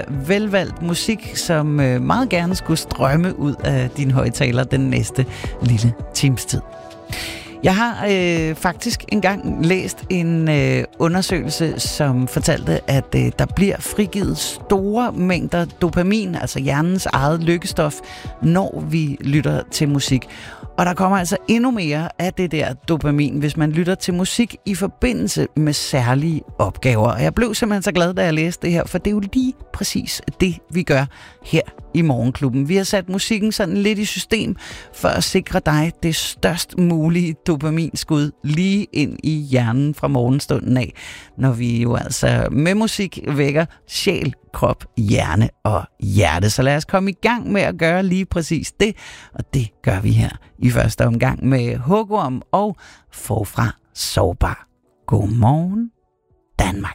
velvalgt musik, som meget gerne skulle strømme ud af din højttaler den næste lille times tid. Jeg har faktisk engang læst en undersøgelse, som fortalte, at der bliver frigivet store mængder dopamin, altså hjernens eget lykkestof, når vi lytter til musik. Og der kommer altså endnu mere af det der dopamin, hvis man lytter til musik i forbindelse med særlige opgaver. Og jeg blev simpelthen så glad, da jeg læste det her, for det er jo lige præcis det, vi gør her i Morgenklubben. Vi har sat musikken sådan lidt i system for at sikre dig det størst mulige dopaminskud lige ind i hjernen fra morgenstunden af, når vi jo altså med musik vækker sjæl, krop, hjerne og hjerte. Så lad os komme i gang med at gøre lige præcis det, og det gør vi her i første omgang med Hugorm og Forfra Sårbar. Godmorgen, Danmark.